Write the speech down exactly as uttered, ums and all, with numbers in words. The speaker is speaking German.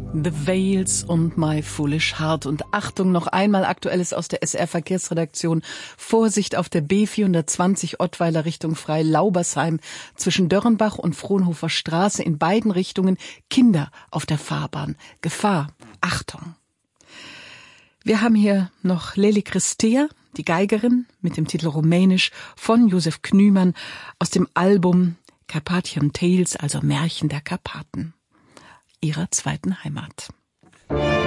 The Veils und My Foolish Heart. Und Achtung, noch einmal Aktuelles aus der S R-Verkehrsredaktion. Vorsicht auf der B vierhundertzwanzig Ottweiler Richtung Freilaubersheim zwischen Dörrenbach und Frohnhofer Straße in beiden Richtungen. Kinder auf der Fahrbahn. Gefahr. Achtung. Wir haben hier noch Leli Christea, die Geigerin, mit dem Titel Rumänisch von Josef Knümann aus dem Album Carpathian Tales, also Märchen der Karpaten, ihrer zweiten Heimat.